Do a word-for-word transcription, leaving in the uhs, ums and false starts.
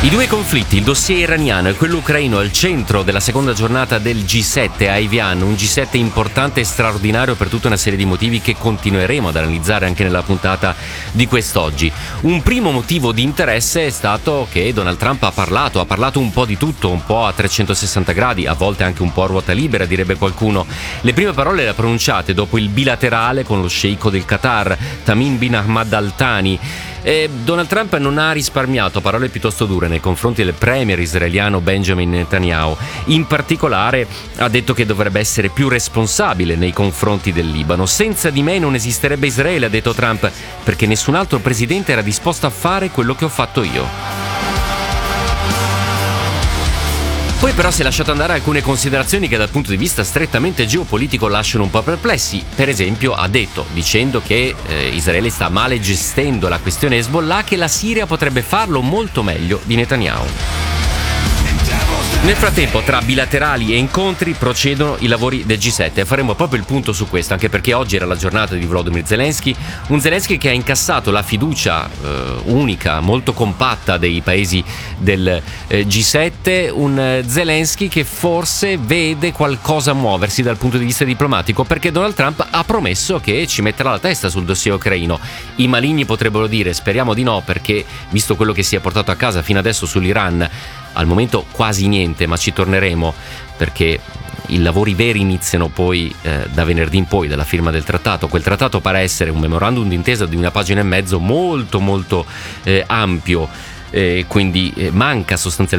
I due conflitti, il dossier iraniano e quello ucraino, al centro della seconda giornata del G sette a Evian, un G sette importante e straordinario per tutta una serie di motivi che continueremo ad analizzare anche nella puntata di quest'oggi. Un primo motivo di interesse è stato che Donald Trump ha parlato, ha parlato un po' di tutto, un po' a trecentosessanta gradi, a volte anche un po' a ruota libera, direbbe qualcuno. Le prime parole le ha pronunciate dopo il bilaterale con lo sceicco del Qatar, Tamim bin Hamad Al Thani. E Donald Trump non ha risparmiato parole piuttosto dure nei confronti del premier israeliano Benjamin Netanyahu. In particolare ha detto che dovrebbe essere più responsabile nei confronti del Libano. Senza di me non esisterebbe Israele, ha detto Trump, perché nessun altro presidente era disposto a fare quello che ho fatto io. Poi però si è lasciato andare alcune considerazioni che dal punto di vista strettamente geopolitico lasciano un po' perplessi. Per esempio ha detto, dicendo che eh, Israele sta male gestendo la questione Hezbollah, che la Siria potrebbe farlo molto meglio di Netanyahu. Nel frattempo, tra bilaterali e incontri procedono i lavori del G sette. Faremo proprio il punto su questo, anche perché oggi era la giornata di Volodymyr Zelensky, un Zelensky che ha incassato la fiducia eh, unica, molto compatta dei paesi del eh, G sette, un eh, Zelensky che forse vede qualcosa muoversi dal punto di vista diplomatico, perché Donald Trump ha promesso che ci metterà la testa sul dossier ucraino. I maligni potrebbero dire speriamo di no, perché visto quello che si è portato a casa fino adesso sull'Iran, al momento quasi niente, ma ci torneremo perché i lavori veri iniziano poi eh, da venerdì in poi, dalla firma del trattato. Quel trattato pare essere un memorandum d'intesa di una pagina e mezzo molto molto eh, ampio, eh, quindi eh, manca sostanzialmente